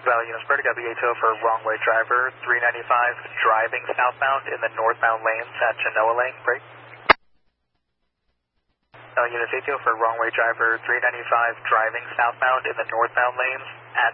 Valley Unit Spread, got the ATO for wrong way driver, 395 driving southbound in the northbound lanes at Genoa Lane, break. Unit ATO for wrong way driver, 395 driving southbound in the northbound lanes at